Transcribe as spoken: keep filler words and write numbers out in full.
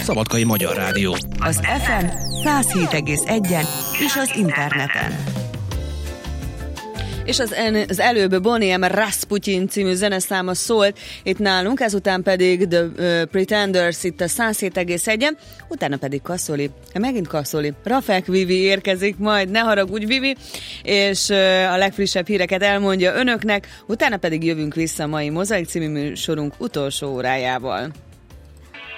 Szabadkai Magyar Rádió. Az ef em száz hét egész egyen és az interneten. És az, en, az előbb Bonnie M. Rasputin című zeneszáma szólt itt nálunk, ezután pedig The uh, Pretenders itt a száz hét egész egyen, utána pedig Kaszoli, megint Kaszoli, Rafek Vivi érkezik majd, ne haragudj Vivi, és uh, a legfrissebb híreket elmondja önöknek, utána pedig jövünk vissza a mai Mozaik című műsorunk utolsó órájával.